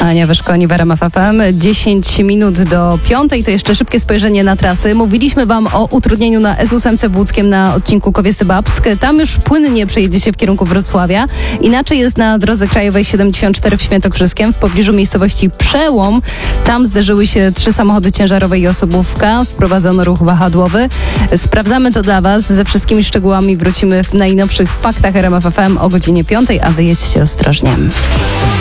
Ania Wyszkoni w RMF FM. 10 minut do 5. To jeszcze szybkie spojrzenie na trasy. Mówiliśmy wam o utrudnieniu na S8 w Łódzkiem na odcinku Kowiesy-Babsk. Tam już płynnie przejedziecie w kierunku Wrocławia. Inaczej jest na drodze krajowej 74 w Świętokrzyskiem w pobliżu miejscowości Przełom. Tam zderzyły się 3 samochody ciężarowe i osobówka. Wprowadzono ruch wahadłowy. Sprawdzamy to dla was. Ze wszystkimi szczegółami wrócimy w najnowszych faktach RMF FM o godzinie 5, a wy jedźcie ostrożnie.